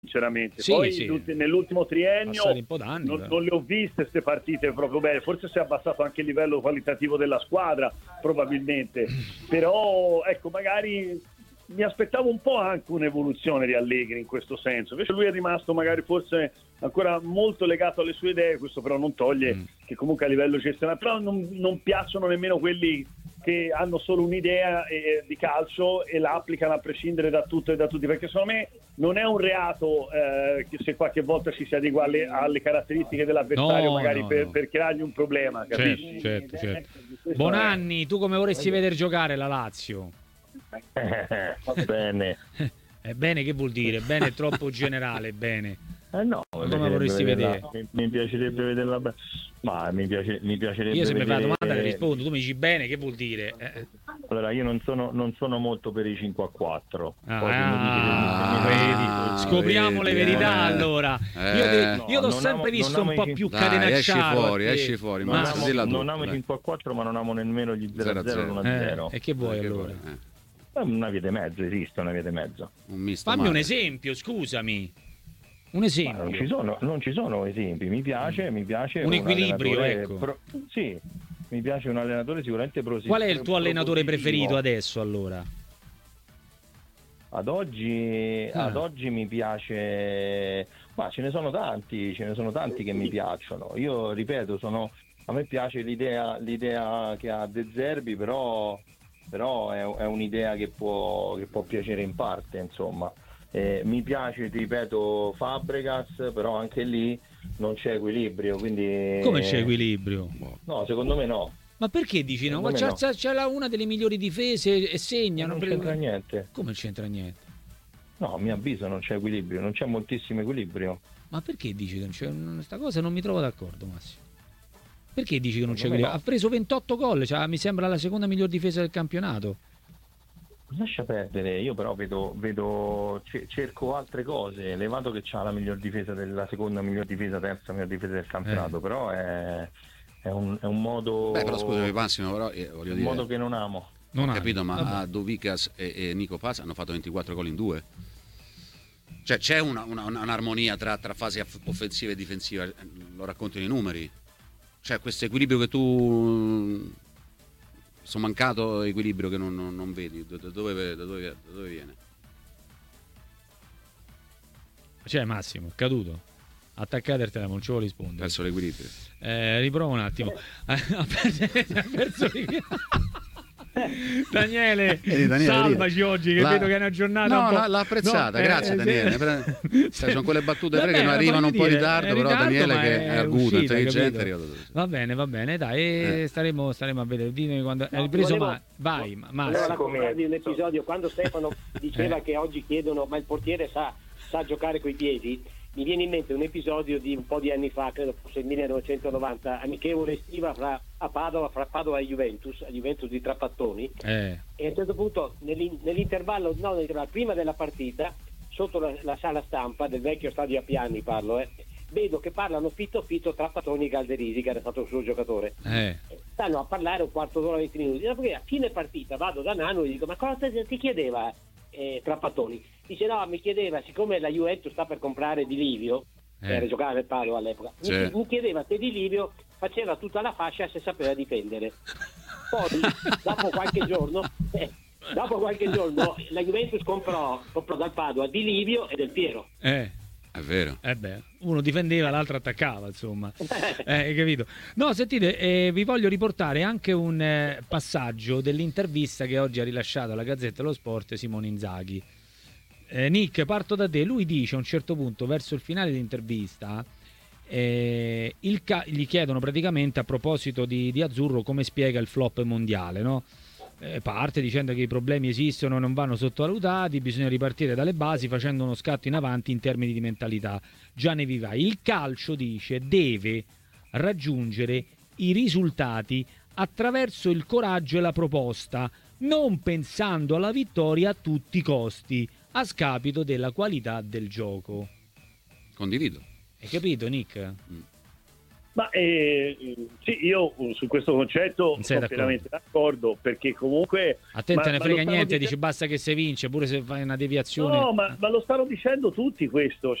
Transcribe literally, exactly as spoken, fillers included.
sinceramente. Sì, Poi sì. nell'ultimo triennio un po' d'anni, non, non le ho viste queste partite proprio bene, forse si è abbassato anche il livello qualitativo della squadra probabilmente, però ecco, magari mi aspettavo un po' anche un'evoluzione di Allegri in questo senso, invece lui è rimasto magari forse ancora molto legato alle sue idee, questo però non toglie mm. che comunque a livello gestionale, però non, non piacciono nemmeno quelli che hanno solo un'idea eh, di calcio e la applicano a prescindere da tutto e da tutti, perché secondo me non è un reato eh, che se qualche volta ci si adegua alle, alle caratteristiche dell'avversario, no, magari no, per, no. per creargli un problema, capisci? Certo, certo, certo. Bonanni, è... tu come vorresti eh, vedere giocare la Lazio? Eh, bene. Eh, bene che vuol dire? Bene è troppo generale, bene. Eh no, come vorresti vedere? Mi, mi piacerebbe vederla bene. Ma mi, piace, mi piacerebbe io se vedere... mi fai la domanda le rispondo, tu mi dici bene, che vuol dire? Eh. Allora, io non sono, non sono molto per i cinque a quattro. Ah, vedi, scopriamo vedi, le verità eh. allora. Eh. Io, te, no, io l'ho sempre amo, visto un po' più catenacciato. Esci fuori, esci fuori. Non amo, tu, non amo i cinque a quattro, ma non amo nemmeno gli zero a zero, uno a zero. E che vuoi eh, allora? Che vuoi? Una via di mezzo, esiste una via di mezzo. Un Fammi male. un esempio, scusami. Un esempio. Non ci, sono, non ci sono esempi, mi piace, mi piace un equilibrio, ecco. Pro, sì, mi piace un allenatore sicuramente prosicuro. Qual è il tuo allenatore preferito adesso allora? Ad oggi, ah. ad oggi mi piace, ma ce ne sono tanti, ce ne sono tanti che mi piacciono. Io ripeto, sono, a me piace l'idea, l'idea che ha De Zerbi, però, però è, è un'idea che può, che può piacere in parte, insomma. Eh, mi piace, ti ripeto, Fabregas, però anche lì non c'è equilibrio, quindi... Come c'è equilibrio? No, secondo me no. Ma perché dici no? Ma c'è, no. c'è, c'è una delle migliori difese e segna. Non, non c'entra niente. Come c'entra niente? No, a mio avviso non c'è equilibrio, non c'è moltissimo equilibrio. Ma perché dici che non c'è questa cosa? Non mi trovo d'accordo, Massimo. Perché dici che non c'è equilibrio? No. Ha preso ventotto gol, cioè, mi sembra la seconda miglior difesa del campionato. Lascia perdere, io però vedo, vedo cerco altre cose, levato che c'ha la miglior difesa della seconda miglior difesa, terza miglior difesa del campionato, eh. però è, è, un, è un modo. Beh, però scusami Massimo, però eh, voglio un dire. modo che non amo. Non ho capito, ma Vabbè. Dovicas e, e Nico Paz hanno fatto ventiquattro gol in due. Cioè c'è una, una, un'armonia tra, tra fase offensiva e difensiva, lo raccontano i numeri. Cioè questo equilibrio che tu. Sono mancato equilibrio che non, non, non vedi da dove, da, dove, da dove viene? C'è Massimo, è caduto, attaccate il telefono, non ci vuole rispondere, perso l'equilibrio, eh, riprovo un attimo. Ha perso l'equilibrio. Daniele, eh, Daniele, salvaci oggi che la... vedo che è una giornata no, un po'... l'ha apprezzata, no, grazie eh, Daniele sì. Sai, sono quelle battute Vabbè, che non arrivano un po' in ritardo, però ritardo, Daniele che è arguto, intelligente, va bene, va bene, dai, eh. staremo, staremo a vedere. Dimmi quando no, è ripreso, volevo, ma vai, no, ma volevo raccontarvi un episodio quando Stefano diceva eh. che oggi chiedono ma il portiere sa, sa giocare coi piedi. Mi viene in mente un episodio di un po' di anni fa, credo fosse il millenovecentonovanta, amichevole estiva fra, a Padova, fra Padova e Juventus, a Juventus di Trapattoni, eh. e a un certo punto nell'intervallo, no, nell'intervallo prima della partita, sotto la, la sala stampa del vecchio stadio a Piani parlo, eh, vedo che parlano fitto fitto Trapattoni e Galderisi, che era stato il suo giocatore. Eh. Stanno a parlare un quarto d'ora, venti minuti, e poi a fine partita vado da Nano e gli dico ma cosa ti chiedeva eh, Trapattoni? Dice no, mi chiedeva, siccome la Juventus sta per comprare Di Livio, eh. per giocare al Padova all'epoca, sì. mi, mi chiedeva se Di Livio faceva tutta la fascia se sapeva difendere. Poi dopo qualche giorno eh, dopo qualche giorno la Juventus comprò, comprò dal Padova Di Livio e Del Piero. Eh. È vero. Eh beh, uno difendeva, l'altro attaccava, insomma. Eh, hai capito? No, sentite, eh, vi voglio riportare anche un eh, passaggio dell'intervista che oggi ha rilasciato la Gazzetta dello Sport Simone Inzaghi. Eh, Nick, parto da te. Lui dice a un certo punto, verso il finale dell'intervista, eh, il ca- gli chiedono praticamente a proposito di, di Azzurro come spiega il flop mondiale, no? Eh, parte dicendo che i problemi esistono e non vanno sottovalutati, bisogna ripartire dalle basi facendo uno scatto in avanti in termini di mentalità. Gianni Vivai, il calcio, dice, deve raggiungere i risultati attraverso il coraggio e la proposta, non pensando alla vittoria a tutti i costi, a scapito della qualità del gioco. Condivido. Hai capito, Nick? Mm. Ma eh, sì, io su questo concetto Non sei sono d'accordo? pienamente d'accordo, perché comunque... A te ma- te ne ma frega lo stanno niente, dice- dici basta che se vince, pure se fai una deviazione. No, ma, ma lo stanno dicendo tutti questo.